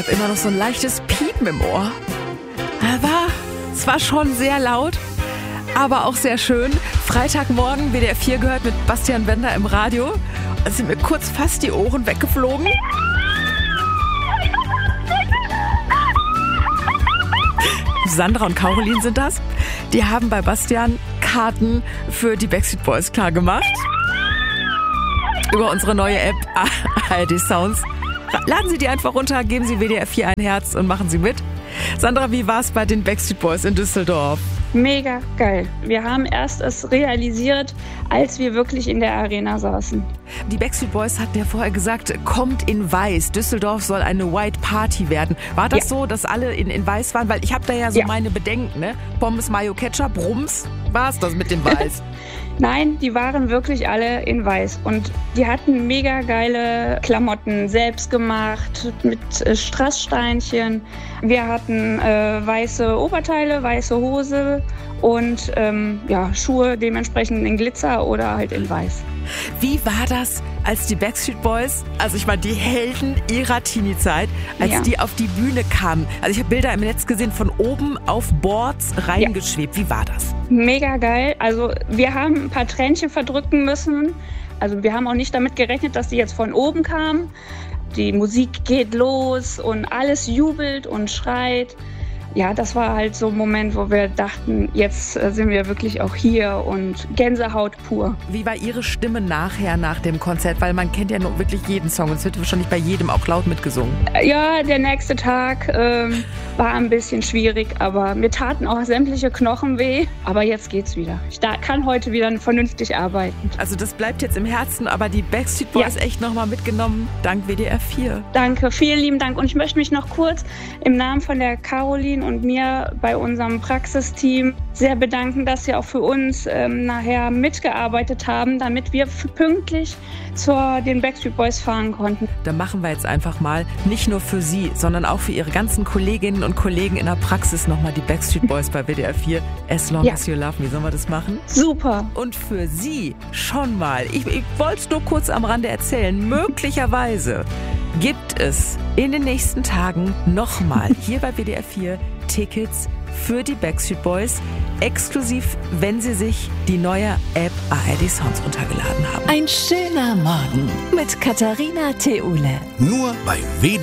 habe immer noch so ein leichtes Piepen im Ohr. Es war schon sehr laut, aber auch sehr schön. Freitagmorgen WDR 4 gehört mit Bastian Wender im Radio. Da sind mir kurz fast die Ohren weggeflogen. Sandra und Caroline sind das. Die haben bei Bastian Karten für die Backstreet Boys klar gemacht. Über unsere neue App ARD Sounds. Laden Sie die einfach runter, geben Sie WDR 4 ein Herz und machen Sie mit. Sandra, wie war es bei den Backstreet Boys in Düsseldorf? Mega geil. Wir haben erst es realisiert, als wir wirklich in der Arena saßen. Die Backstreet Boys hatten ja vorher gesagt, kommt in Weiß. Düsseldorf soll eine White Party werden. War das so, dass alle in Weiß waren? Weil ich habe da ja so meine Bedenken, ne? Pommes, Mayo, Ketchup, Rums. War es das mit dem Weiß? Nein, die waren wirklich alle in Weiß und die hatten mega geile Klamotten, selbst gemacht, mit Strasssteinchen. Wir hatten weiße Oberteile, weiße Hose und Schuhe dementsprechend in Glitzer oder halt in Weiß. Wie war das, als die Backstreet Boys, also ich meine die Helden ihrer Teenie-Zeit, als die auf die Bühne kamen? Also ich habe Bilder im Netz gesehen, von oben auf Boards reingeschwebt. Wie war das? Mega geil. Also wir haben ein paar Tränchen verdrücken müssen. Also wir haben auch nicht damit gerechnet, dass die jetzt von oben kamen. Die Musik geht los und alles jubelt und schreit. Ja, das war halt so ein Moment, wo wir dachten, jetzt sind wir wirklich auch hier und Gänsehaut pur. Wie war Ihre Stimme nachher, nach dem Konzert? Weil man kennt ja nur wirklich jeden Song und es wird wahrscheinlich bei jedem auch laut mitgesungen. Ja, der nächste Tag war ein bisschen schwierig, aber mir taten auch sämtliche Knochen weh. Aber jetzt geht's wieder. Ich kann heute wieder vernünftig arbeiten. Also das bleibt jetzt im Herzen, aber die Backstreet Boys echt nochmal mitgenommen, dank WDR 4. Danke, vielen lieben Dank. Und ich möchte mich noch kurz im Namen von der Caroline und mir bei unserem Praxisteam sehr bedanken, dass sie auch für uns nachher mitgearbeitet haben, damit wir pünktlich zu den Backstreet Boys fahren konnten. Da machen wir jetzt einfach mal, nicht nur für Sie, sondern auch für Ihre ganzen Kolleginnen und Kollegen in der Praxis nochmal die Backstreet Boys bei WDR 4. As Long As You Love Me. Sollen wir das machen? Super. Und für Sie schon mal, ich wollte es nur kurz am Rande erzählen, möglicherweise gibt es in den nächsten Tagen nochmal hier bei WDR 4 Tickets für die Backstreet Boys, exklusiv, wenn Sie sich die neue App ARD Sounds runtergeladen haben. Ein schöner Morgen mit Katharina Theule. Nur bei WDR.